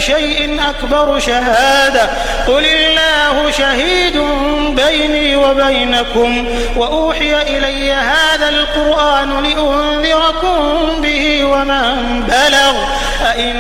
شيء أكبر شهادة قل الله شهيد بيني وبينكم وأوحي إلي هذا القرآن لأنذركم به ومن بلغ